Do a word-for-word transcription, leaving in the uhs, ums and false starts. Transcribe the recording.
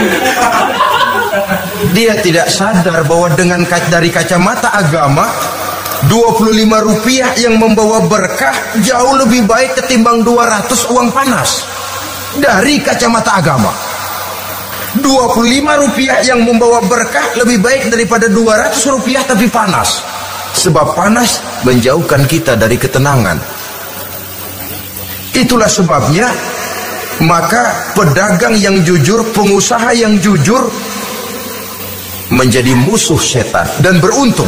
Dia tidak sadar bahwa dengan dari kacamata agama, dua puluh lima rupiah yang membawa berkah jauh lebih baik ketimbang dua ratus uang panas. Dari kacamata agama, dua puluh lima rupiah yang membawa berkah lebih baik daripada dua ratus rupiah tapi panas. Sebab panas menjauhkan kita dari ketenangan. Itulah sebabnya maka pedagang yang jujur, pengusaha yang jujur menjadi musuh setan dan beruntung.